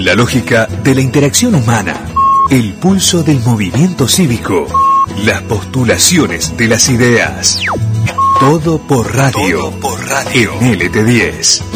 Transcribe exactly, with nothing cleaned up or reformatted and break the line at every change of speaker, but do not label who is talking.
La lógica de la interacción humana, el pulso del movimiento cívico, las postulaciones de las ideas. Todo por radio, Todo por radio. En L T diez.